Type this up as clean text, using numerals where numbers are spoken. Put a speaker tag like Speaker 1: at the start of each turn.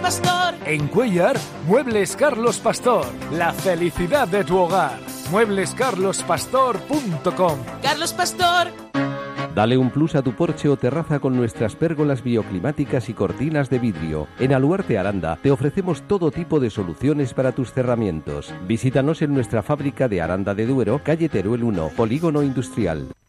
Speaker 1: Pastor.
Speaker 2: En Cuéllar, Muebles Carlos Pastor. La felicidad de tu hogar. mueblescarlospastor.com.
Speaker 1: Carlos Pastor.
Speaker 3: Dale un plus a tu porche o terraza con nuestras pérgolas bioclimáticas y cortinas de vidrio. En Aluarte Aranda te ofrecemos todo tipo de soluciones para tus cerramientos. Visítanos en nuestra fábrica de Aranda de Duero, calle Teruel 1, Polígono Industrial.